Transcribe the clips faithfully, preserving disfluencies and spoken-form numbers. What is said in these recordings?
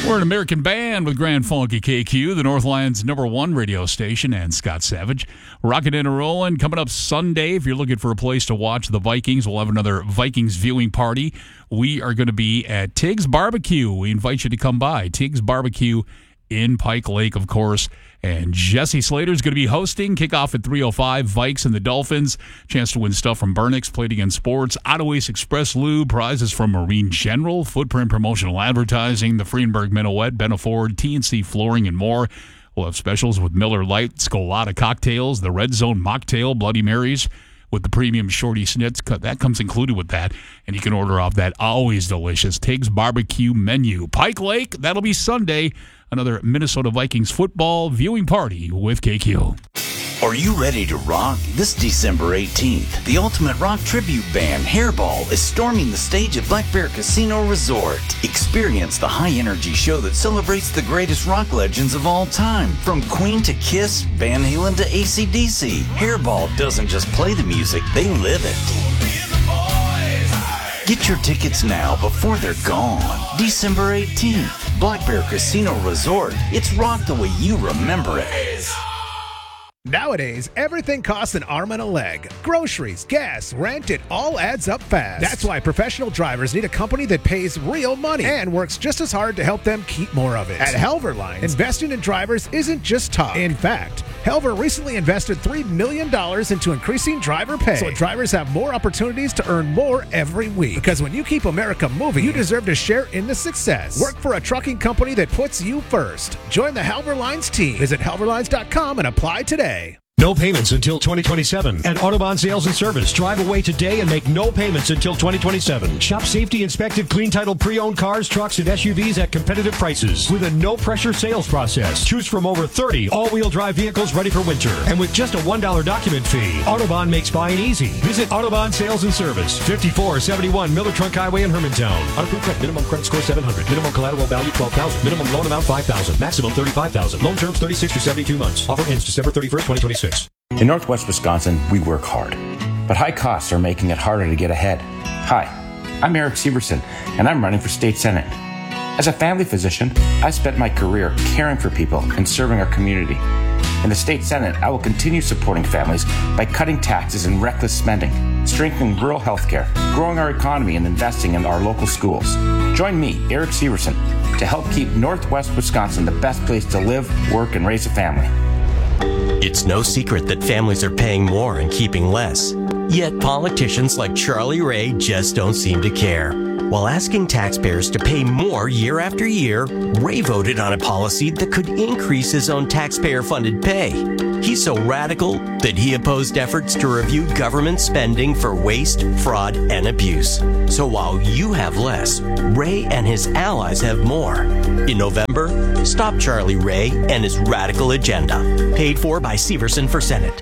We're an American band with Grand Funky K Q, the Northland's number one radio station, and Scott Savage. Rocking and rolling. Coming up Sunday, if you're looking for a place to watch the Vikings, we'll have another Vikings viewing party. We are going to be at Tig's Barbecue. We invite you to come by. Tig's Barbecue in Pike Lake, of course. And Jesse Slater's going to be hosting. Kickoff at three oh five, Vikes and the Dolphins. Chance to win stuff from Burnix, Plate Against Sports, Auto Ace Express Lube, prizes from Marine General, Footprint Promotional Advertising, the Freenberg Minuet, Benaford, T N C Flooring, and more. We'll have specials with Miller Lite, Scolata Cocktails, the Red Zone Mocktail, Bloody Marys, with the premium Shorty Snits. That comes included with that, and you can order off that always delicious Tig's Barbecue menu. Pike Lake, that'll be Sunday. Another Minnesota Vikings football viewing party with K Q. Are you ready to rock? This December eighteenth, the ultimate rock tribute band, Hairball, is storming the stage at Black Bear Casino Resort. Experience the high-energy show that celebrates the greatest rock legends of all time. From Queen to Kiss, Van Halen to A C D C, Hairball doesn't just play the music, they live it. Get your tickets now before they're gone. December eighteenth, Black Bear Casino Resort. It's rock the way you remember it. Nowadays, everything costs an arm and a leg. Groceries, gas, rent, it all adds up fast. That's why professional drivers need a company that pays real money and works just as hard to help them keep more of it. At Helver Lines, investing in drivers isn't just talk. In fact, Helver recently invested three million dollars into increasing driver pay, so drivers have more opportunities to earn more every week. Because when you keep America moving, you deserve to share in the success. Work for a trucking company that puts you first. Join the Helver Lines team. Visit helver lines dot com and apply today. No payments until twenty twenty-seven. At Autobahn Sales and Service, drive away today and make no payments until twenty twenty-seven. Shop safety inspected, clean title pre-owned cars, trucks, and S U Vs at competitive prices with a no-pressure sales process. Choose from over thirty all-wheel drive vehicles ready for winter. And with just a one dollar document fee, Autobahn makes buying easy. Visit Autobahn Sales and Service, fifty-four seventy-one Miller Trunk Highway in Hermantown. Unapproved credit, minimum credit score seven hundred. Minimum collateral value twelve thousand. Minimum loan amount five thousand. Maximum thirty-five thousand. Loan terms thirty-six to seventy-two months. Offer ends December thirty-first, twenty twenty-six. In Northwest Wisconsin, we work hard, but high costs are making it harder to get ahead. Hi, I'm Eric Severson, and I'm running for state senate. As a family physician, I spent my career caring for people and serving our community. In the state senate, I will continue supporting families by cutting taxes and reckless spending, strengthening rural health care, growing our economy, and investing in our local schools. Join me, Eric Severson, to help keep Northwest Wisconsin the best place to live, work, and raise a family. It's no secret that families are paying more and keeping less. Yet politicians like Charlie Ray just don't seem to care. While asking taxpayers to pay more year after year, Ray voted on a policy that could increase his own taxpayer-funded pay. He's so radical that he opposed efforts to review government spending for waste, fraud, and abuse. So while you have less, Ray and his allies have more. In November, stop Charlie Ray and his radical agenda. Paid for by Severson for Senate.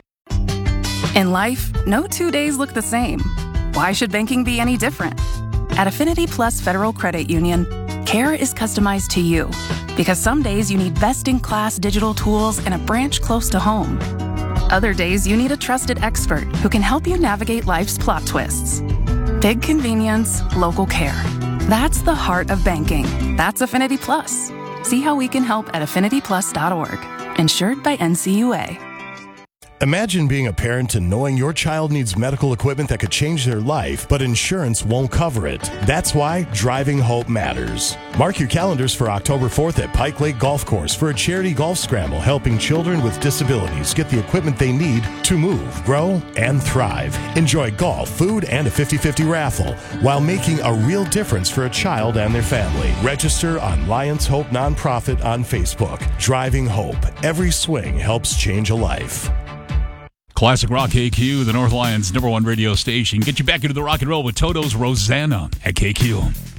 In life, no two days look the same. Why should banking be any different? At Affinity Plus Federal Credit Union, care is customized to you because some days you need best-in-class digital tools and a branch close to home. Other days you need a trusted expert who can help you navigate life's plot twists. Big convenience, local care. That's the heart of banking. That's Affinity Plus. See how we can help at affinity plus dot org. Insured by N C U A. Imagine being a parent and knowing your child needs medical equipment that could change their life, but insurance won't cover it. That's why Driving Hope matters. Mark your calendars for October fourth at Pike Lake Golf Course for a charity golf scramble helping children with disabilities get the equipment they need to move, grow, and thrive. Enjoy golf, food, and a fifty-fifty raffle while making a real difference for a child and their family. Register on Lions Hope Nonprofit on Facebook. Driving Hope. Every swing helps change a life. Classic Rock K Q, the North Lions' number one radio station. Get you back into the rock and roll with Toto's Rosanna at K Q.